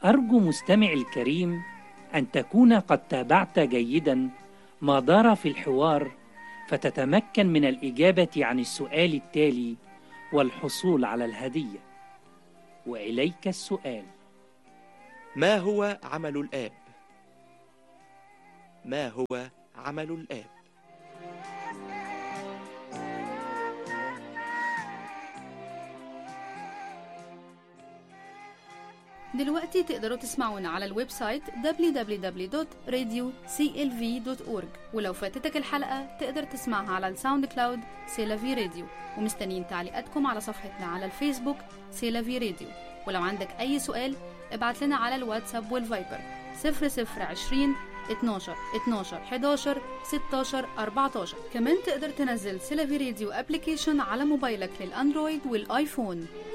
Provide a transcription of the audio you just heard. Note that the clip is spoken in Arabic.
أرجو مستمعي الكريم أن تكون قد تابعت جيدا ما دار في الحوار، فتتمكن من الإجابة عن السؤال التالي والحصول على الهدية. وإليك السؤال: ما هو عمل الآب؟ ما هو عمل الآب؟ دلوقتي تقدروا تسمعونا على الويب سايت www.radioclv.org، ولو فاتتك الحلقة تقدر تسمعها على الساوند كلاود سيلافي راديو، ومستنيين تعليقاتكم على صفحتنا على الفيسبوك سيلافي راديو. ولو عندك أي سؤال ابعت لنا على الواتساب والفايبر 0020 12 12 11 16 14. كمان تقدر تنزل سيلافي راديو ابليكيشن على موبايلك للأندرويد والآيفون.